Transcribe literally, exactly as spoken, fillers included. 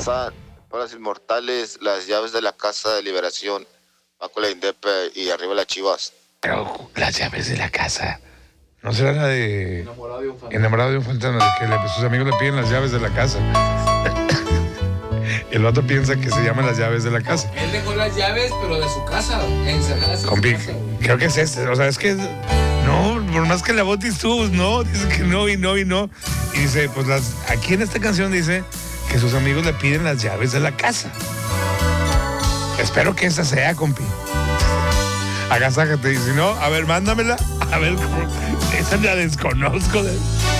están? Para los inmortales, las llaves de la casa de liberación. Bajo la Indepe y arriba las Chivas. Pero las llaves de la casa. ¿No será la de Enamorado de un fantasma. enamorado de un fantasma? De que le- sus amigos le piden las llaves de la casa. El otro piensa que se llaman las llaves de la casa. Él dejó las llaves, pero de su casa, encerradas en Compi, su casa, güey. creo que es este. O sea, es que no, por más que la botis tú, no, dice que no y no y no. Y dice, pues las, aquí en esta canción dice que sus amigos le piden las llaves de la casa. Espero que esa sea, compi. Agasájate y si no, a ver, mándamela. A ver cómo. Esa la desconozco. De...